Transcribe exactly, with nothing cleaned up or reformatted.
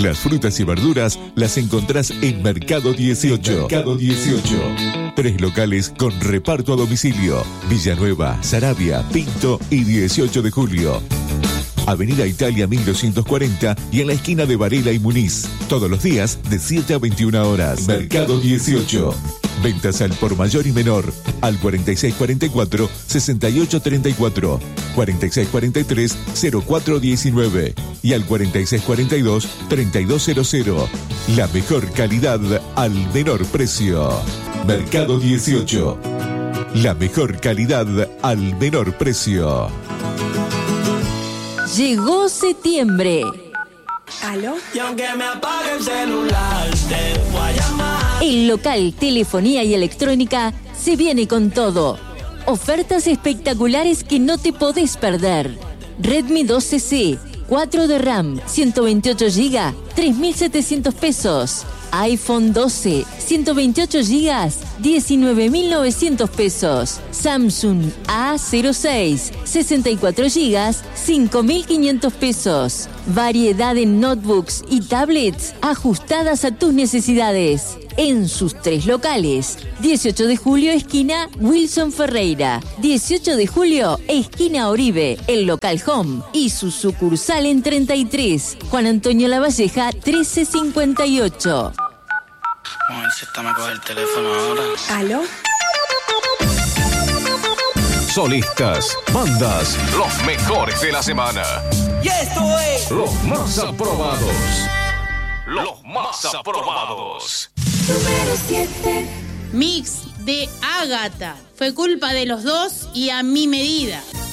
Las frutas y verduras las encontrás en Mercado dieciocho. Mercado dieciocho. Tres locales con reparto a domicilio. Villanueva, Saravia, Pinto y dieciocho de julio. Avenida Italia mil doscientos cuarenta y en la esquina de Varela y Muniz. Todos los días de siete a veintiuna horas. Mercado dieciocho. Ventas al por mayor y menor al cuarenta y seis cuarenta y cuatro, sesenta y ocho treinta y cuatro, cuarenta y seis cuarenta y tres, cero cuatro diecinueve y al cuarenta y seis cuarenta y dos, treinta y dos cero cero. La mejor calidad al menor precio. Mercado dieciocho. La mejor calidad al menor precio. Llegó septiembre. ¿Aló? Y aunque me apague el celular, te voy a llamar. El local Telefonía y Electrónica se viene con todo. Ofertas espectaculares que no te podés perder. Redmi doce C, cuatro de RAM, ciento veintiocho gigas, tres mil setecientos pesos. iPhone doce, ciento veintiocho gigas, diecinueve mil novecientos pesos. Samsung A cero seis, sesenta y cuatro gigas, cinco mil quinientos pesos. Variedad en notebooks y tablets ajustadas a tus necesidades. En sus tres locales. dieciocho de julio, esquina Wilson Ferreira. dieciocho de julio, esquina Oribe, el local Home. Y su sucursal en treinta y tres, Juan Antonio Lavalleja, trece cincuenta y ocho. Vamos a ver si esta me coge el teléfono ahora. ¿Aló? Solistas, bandas, los mejores de la semana. Y esto es Los más aprobados. Los más aprobados. Número siete. Mix de Ágata. Fue culpa de los dos y a mi medida.